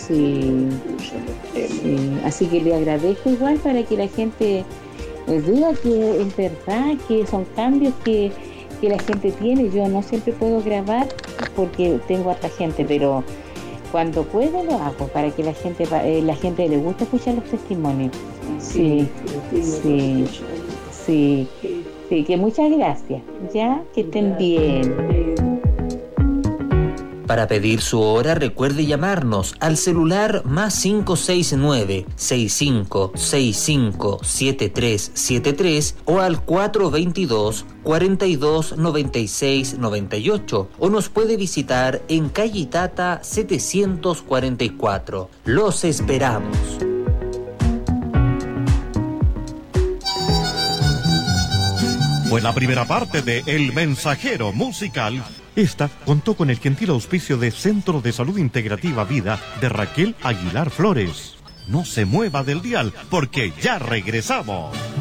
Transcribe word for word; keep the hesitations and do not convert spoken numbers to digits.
Sí, sí. Así que le agradezco igual para que la gente pues, diga que es verdad, que son cambios que, que la gente tiene. Yo no siempre puedo grabar porque tengo harta gente, pero cuando puedo lo hago para que la gente eh, la gente le gusta escuchar los testimonios. Sí, sí, sí, sí, que muchas gracias, ya, que estén bien. Para pedir su hora, recuerde llamarnos al celular más cinco seis nueve, seis cinco seis cinco, siete tres siete tres o al cuatro dos dos, cuatro dos, nueve seis nueve ocho o nos puede visitar en calle Itata setecientos cuarenta y cuatro. Los esperamos. Fue la primera parte de El Mensajero Musical. Esta contó con el gentil auspicio de Centro de Salud Integrativa Vida de Raquel Aguilar Flores. No se mueva del dial, porque ya regresamos.